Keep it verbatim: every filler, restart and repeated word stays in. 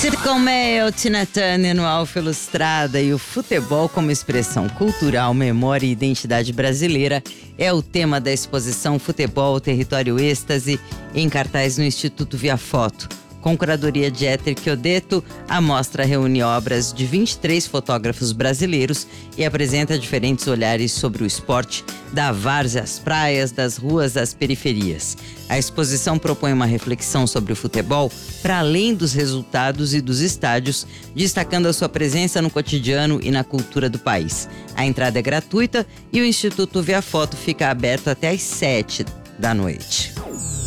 Com Mel, Tina Turner no Alfa Ilustrada e o futebol como expressão cultural, memória e identidade brasileira é o tema da exposição Futebol, Território Êxtase, em cartaz no Instituto Via Foto. Com curadoria de Éter Chiodeto, a mostra reúne obras de vinte e três fotógrafos brasileiros e apresenta diferentes olhares sobre o esporte, da várzea às praias, das ruas às periferias. A exposição propõe uma reflexão sobre o futebol para além dos resultados e dos estádios, destacando a sua presença no cotidiano e na cultura do país. A entrada é gratuita e o Instituto Via Foto fica aberto até às sete da noite.